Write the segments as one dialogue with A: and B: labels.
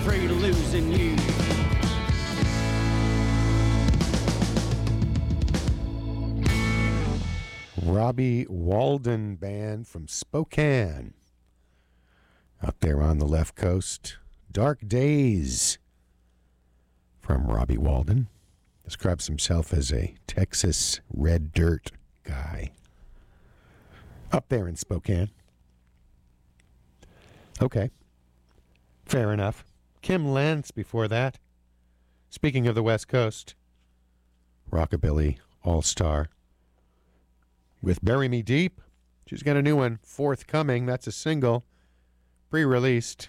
A: afraid of losing you.
B: Robbie Walden Band from Spokane. Out there on the left coast. Dark Days from Robbie Walden. Describes himself as a Texas red dirt guy. Up there in Spokane. Okay. Fair enough. Kim Lentz before that. Speaking of the West Coast. Rockabilly All-Star. With Bury Me Deep. She's got a new one forthcoming. That's a single. Pre-released.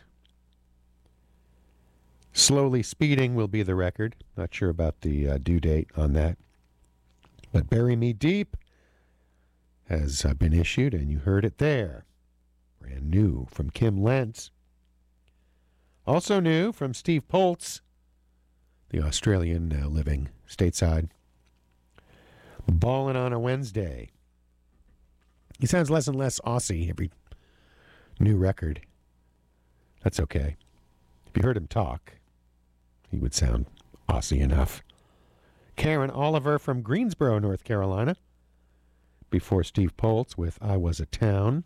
B: Slowly Speeding will be the record. Not sure about the due date on that. But Bury Me Deep has been issued, and you heard it there. Brand new from Kim Lentz. Also new from Steve Poltz, the Australian now living stateside. Ballin' on a Wednesday. He sounds less and less Aussie every new record. That's okay. If you heard him talk, he would sound Aussie enough. Karen Oliver from Greensboro, North Carolina. Before Steve Poltz with I Was a Town.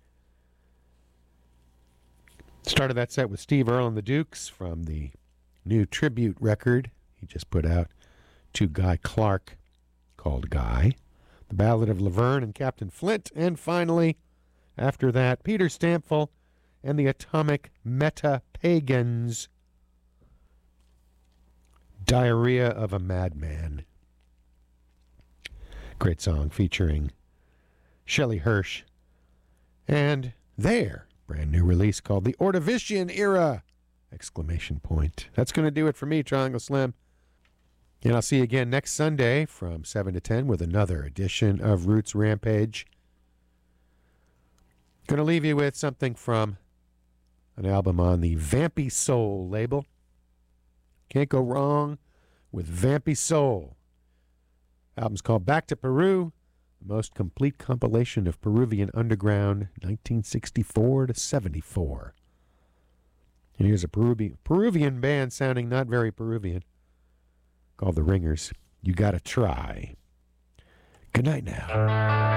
B: Started that set with Steve Earle and the Dukes from the new tribute record he just put out to Guy Clark called Guy. The Ballad of Laverne and Captain Flint. And finally, after that, Peter Stampfel and the Atomic Meta-Pagans. Diarrhea of a Madman. Great song featuring Shelley Hirsch. And their brand new release called The Ordovician Era! Exclamation point. That's going to do it for me, Triangle Slim. And I'll see you again next Sunday from 7 to 10 with another edition of Roots Rampage. Going to leave you with something from an album on the Vampy Soul label. Can't go wrong with Vampy Soul. Album's called Back to Peru, the most complete compilation of Peruvian underground, 1964 to 74. And here's a Peruvian band sounding not very Peruvian, called The Ringers. You Gotta Try. Good night now.